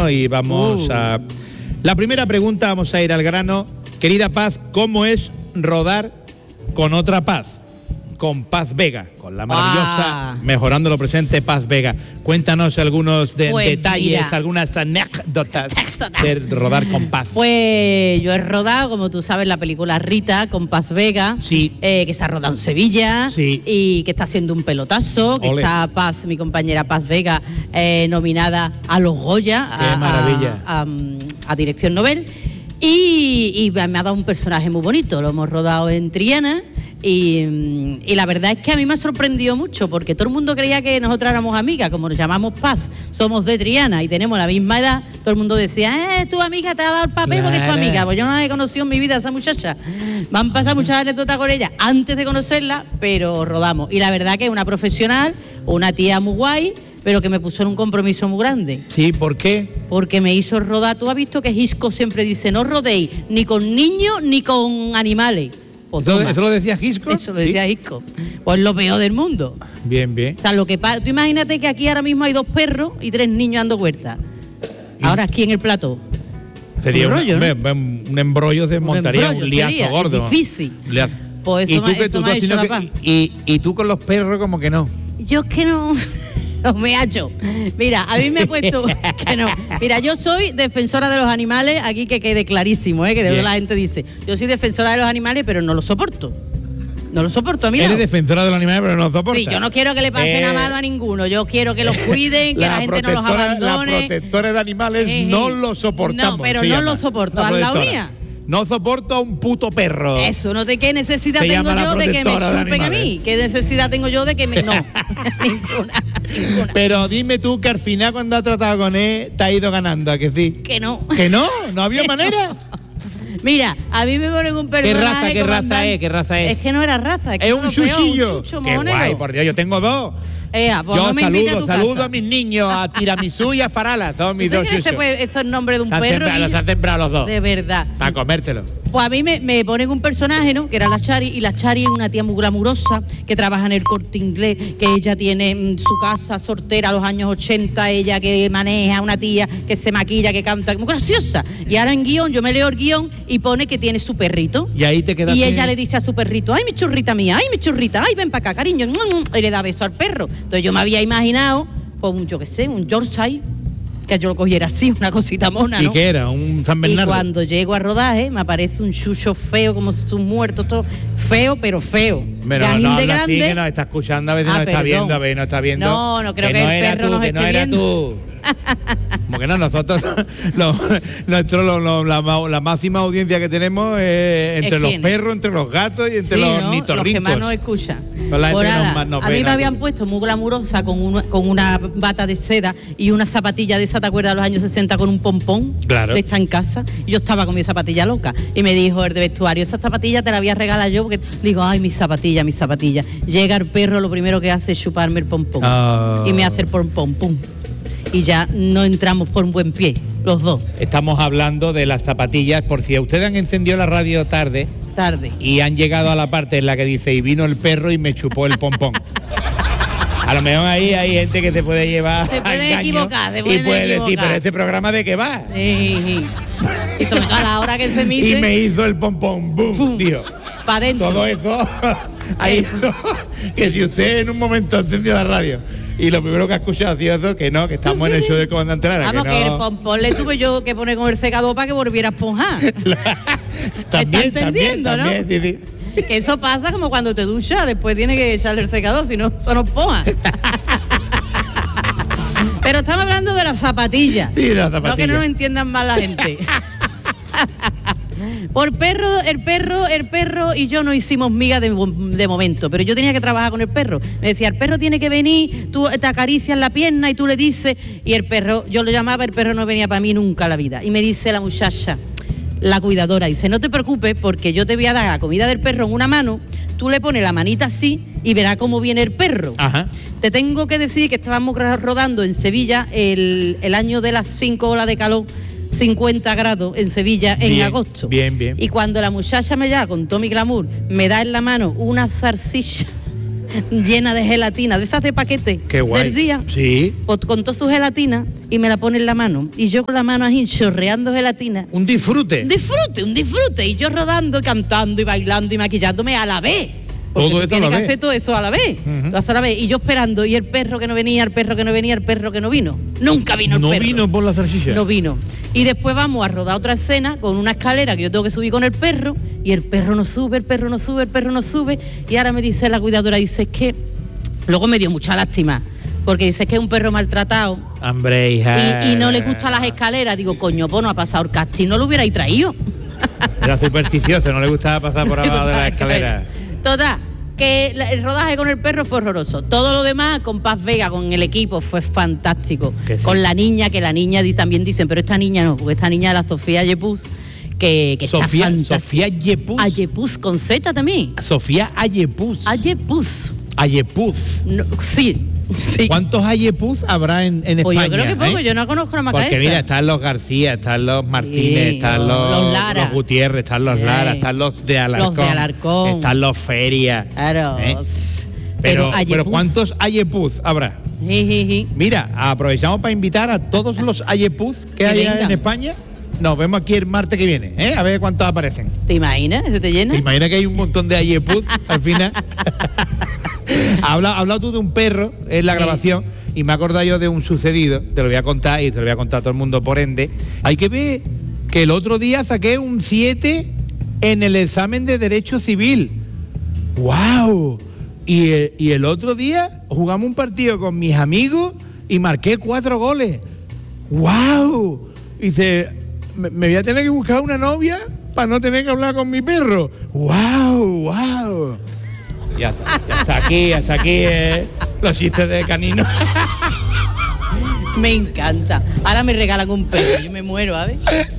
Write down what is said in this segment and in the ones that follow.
¿no? Y vamos a... La primera pregunta, vamos a ir al grano. Querida Paz, ¿cómo es rodar con otra Paz? Con Paz Vega, con la maravillosa, mejorando lo presente, Paz Vega. Cuéntanos algunos detalles, mira, algunas anécdotas de rodar con Paz. Pues yo he rodado, como tú sabes, la película Rita con Paz Vega, sí, que se ha rodado en Sevilla, sí, y que está haciendo un pelotazo, que está Paz, mi compañera Paz Vega, nominada a los Goya, a Dirección Nobel, y me ha dado un personaje muy bonito. Lo hemos rodado en Triana. Y la verdad es que a mí me ha sorprendido mucho, porque todo el mundo creía que nosotras éramos amigas. Como nos llamamos Paz, somos de Triana y tenemos la misma edad, todo el mundo decía, tu amiga te ha dado el papel porque es tu amiga. Pues yo no la he conocido en mi vida, esa muchacha. Me han pasado muchas anécdotas con ella antes de conocerla, pero rodamos. Y la verdad que es una profesional, una tía muy guay, pero que me puso en un compromiso muy grande. Sí, ¿por qué? Porque me hizo rodar. Tú has visto que Hitchcock siempre dice, no rodéis ni con niños ni con animales. Pues ¿Eso lo decía Hitchcock? Eso lo decía Hitchcock. Pues lo peor del mundo. Bien, bien. O sea, lo que pasa, tú imagínate que aquí ahora mismo hay 2 perros y 3 niños dando vueltas. Ahora aquí en el plató. Sería un rollo, ¿no? Un embrollo, se montaría un liazo gordo. Es difícil. Liazo. Pues eso me ha hecho la paz. Y tú con los perros como que no. Yo es que no... No me ha hecho. Mira, a mí me ha puesto que no. Mira, yo soy defensora de los animales, aquí que quede clarísimo, que de verdad la gente dice, yo soy defensora de los animales, pero no los soporto. No lo soporto a mí. Eres defensora de los animales, pero no los soportas. Sí, yo no quiero que le pase nada malo a ninguno. Yo quiero que los cuiden, que la gente no los abandone. Los protectores de animales no los soportamos. No, pero no los soporto. Al lado mía. No soporto a un puto perro. Eso, no te qué necesidad tengo yo de que me chupen a mí. ¿Qué necesidad tengo yo de que me... No, ninguna. Pero dime tú que al final cuando has tratado con él te ha ido ganando, ¿a que sí? Que no. ¿Que no? ¿No había manera? Mira, a mí me ponen un personaje... ¿Qué raza es? Es que no era raza. Es un chuchillo. Qué guay, por Dios, yo tengo 2. Pues yo no saludo a mis niños, a Tiramisú y a Farala, todos mis 2 chuchos. Esto es nombre de un perro. Los han sembrado los 2. De verdad. Para comértelo. Pues a mí me ponen un personaje, ¿no? Que era la Chari, y la Chari es una tía muy glamurosa que trabaja en el Corte Inglés, que ella tiene su casa sortera a los años 80, ella que maneja, una tía que se maquilla, que canta, muy graciosa. Y ahora en guión, yo me leo el guión y pone que tiene su perrito. Y ahí te quedas. Y ella le dice a su perrito, ay, mi churrita mía, ay, mi churrita, ay, ven para acá, cariño. Y le da beso al perro. Entonces yo me había imaginado, pues yo qué sé, un Yorkshire, que yo lo cogiera así, una cosita mona, ¿no? ¿Y qué era? ¿Un San Bernardo? Y cuando llego a rodaje me aparece un chucho feo, como sus muertos, todo feo, pero feo. Pero no, de grande. Sí, que nos está escuchando, a veces nos está viendo, a veces nos está viendo. No creo que el perro nos esté viendo. No era tú. Como que no, nosotros la máxima audiencia que tenemos es entre los perros, entre los gatos y entre los ornitorrincos. Los que más nos escuchan. A mí me habían puesto muy glamurosa con una bata de seda y una zapatilla de esa, ¿te acuerdas? De los años 60 con un pompón. Claro. De esta en casa. Y yo estaba con mi zapatilla loca. Y me dijo el de vestuario, esa zapatilla te la voy a regalar yo, porque digo, ay, mi zapatilla. Llega el perro, lo primero que hace es chuparme el pompón. Y me hace el pompón, pum. Y ya no entramos por un buen pie, los 2. Estamos hablando de las zapatillas, por si ustedes han encendido la radio tarde y han llegado a la parte en la que dice, y vino el perro y me chupó el pompón. A lo mejor ahí hay gente que se puede llevar se pueden equivocar, y puede decir, pero ¿este programa de qué va? Sí. Y sobre todo a la hora que se emite. Y me hizo el pompón, boom, tío. Para adentro. Todo eso, ahí que si usted en un momento encendió la radio y lo primero que ha escuchado ha sido eso, que no, que estamos en el show del Comandante Lara. Vamos, que el pompón le tuve yo que poner con el secador para que volviera a esponjar. También, ¿no? Sí. Que eso pasa como cuando te duchas, después tienes que echarle el secador, si no, eso no esponja. Pero estamos hablando de las zapatillas. Sí, de las zapatillas. No que no nos entiendan mal la gente. Por el perro y yo no hicimos miga de momento, pero yo tenía que trabajar con el perro. Me decía, el perro tiene que venir, tú te acaricias la pierna y tú le dices, y el perro, yo lo llamaba, el perro no venía para mí nunca a la vida. Y me dice la muchacha, la cuidadora, dice, no te preocupes porque yo te voy a dar la comida del perro en una mano, tú le pones la manita así y verás cómo viene el perro. Ajá. Te tengo que decir que estábamos rodando en Sevilla el año de las 5 olas de calor, 50 grados en Sevilla en agosto. Bien. Y cuando la muchacha me llama con todo mi glamour, me da en la mano una zarcilla llena de gelatina, de esas de paquete. Qué guay. Del día. Sí. Pues con toda su gelatina y me la pone en la mano. Y yo con la mano ahí chorreando gelatina. Un disfrute. Un disfrute. Y yo rodando, cantando y bailando y maquillándome a la vez. Porque todo tú esto tienes a la que vez. hacer todo eso a la vez. Uh-huh. Lo haces a la vez. Y yo esperando. Y el perro que no venía, el perro que no venía, el perro que no vino. Nunca vino el perro. No vino por la salchicha. No vino. Y después vamos a rodar otra escena con una escalera que yo tengo que subir con el perro. Y el perro no sube, el perro no sube, el perro no sube. Y ahora me dice la cuidadora, dice, es que... Luego me dio mucha lástima. Porque dice que es un perro maltratado. Hombre, hija. Y no le gustan las escaleras. Digo, coño, pues no ha pasado el casting, no lo hubierais traído. Era supersticioso, no le gustaba pasar por abajo de la escalera. Total, que el rodaje con el perro fue horroroso. Todo lo demás con Paz Vega, con el equipo, fue fantástico. Sí. Con la niña, que la niña también dicen, pero esta niña no, porque esta niña es la Sofía Ayepuz, que está fantástica. Sofía Ayepuz. Ayepuz con Z también. Sofía Ayepuz. Ayepuz. Ayepuz. No, sí. ¿Cuántos Ayepuz habrá en España? Pues yo creo que poco, yo no conozco la maca. Porque mira, están los García, están los Martínez, están los Gutiérrez, están los Lara, están los de Alarcón, están los Feria. Claro. Pero ¿cuántos Ayepuz habrá? Mira, aprovechamos para invitar a todos los Ayepuz que hay en España. Nos vemos aquí el martes que viene, a ver cuántos aparecen. ¿Te imaginas? ¿Se te llena? ¿Te imaginas que hay un montón de Ayepuz al final? Hablado tú de un perro en la grabación y me he acordado yo de un sucedido, te lo voy a contar y te lo voy a contar a todo el mundo por ende. Hay que ver que el otro día saqué un 7 en el examen de Derecho Civil. ¡Wow! Y el otro día jugamos un partido con mis amigos y marqué 4 goles. ¡Wow! Y dice, me voy a tener que buscar una novia para no tener que hablar con mi perro. ¡Wow! ¡Wow! Ya está aquí los chistes de canino. Me encanta. Ahora me regalan un perro, yo me muero, ¿sabes?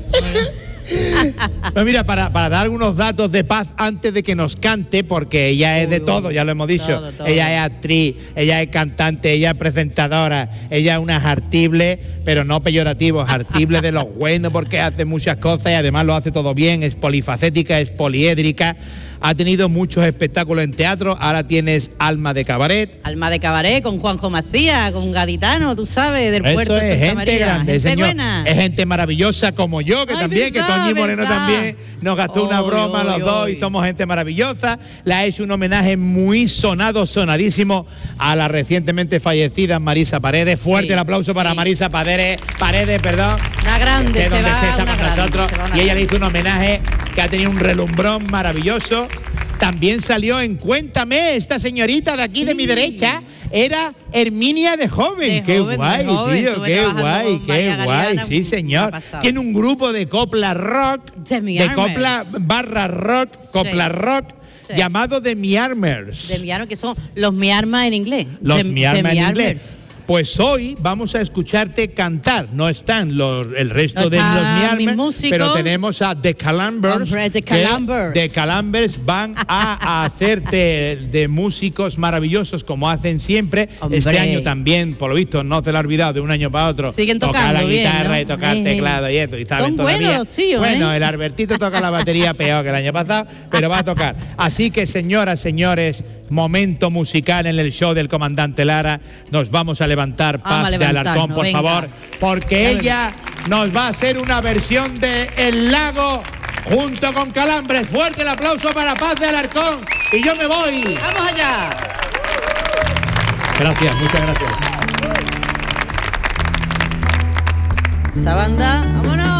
Pues mira, para dar algunos datos de Paz antes de que nos cante, porque ella es de todo, ya lo hemos dicho. Todo. Ella es actriz, ella es cantante, ella es presentadora, ella es una artible, pero no peyorativo, artible de lo bueno, porque hace muchas cosas y además lo hace todo bien, es polifacética, es poliédrica. Ha tenido muchos espectáculos en teatro, ahora tienes Alma de Cabaret. Alma de Cabaret con Juanjo Macías, con Gaditano, tú sabes, del puerto de Santa gente María. Grande, gente señor. Buena. Es gente maravillosa como yo, que también, que Toñi Moreno también nos gastó una broma los dos y somos gente maravillosa. Le ha hecho un homenaje muy sonado, sonadísimo a la recientemente fallecida Marisa Paredes. Fuerte el aplauso para Marisa Paredes, perdón. Una grande, que se va, está con nosotros. Y ella le hizo un homenaje que ha tenido un relumbrón maravilloso. También salió en Cuéntame, esta señorita de aquí de mi derecha, era Herminia de joven. Qué guay, tío, qué guay, sí señor. Tiene un grupo de copla rock, de copla barra rock, copla rock, llamado The Miarmers. The Miarmers, que son los Miarmas en inglés. Los Miarmas en inglés. Pues hoy vamos a escucharte cantar. No están el resto de los Miarmers, pero tenemos a The Calambers. The Calambers van a hacerte de músicos maravillosos como hacen siempre. Hombre. Este año también, por lo visto, no se lo ha olvidado de un año para otro. Siguen tocar tocando la guitarra, bien, y tocar el teclado y esto. Y saben son todavía. Buenos los tíos, bueno, el Albertito toca la batería peor que el año pasado, pero va a tocar. Así que, señoras, señores, momento musical en el show del comandante Lara. Nos vamos a levantar, Paz de Alarcón, por favor, porque ella nos va a hacer una versión de El Lago junto con Calambres. Fuerte el aplauso para Paz de Alarcón. Y yo me voy. ¡Vamos allá! Gracias, muchas gracias. Esa banda, vámonos.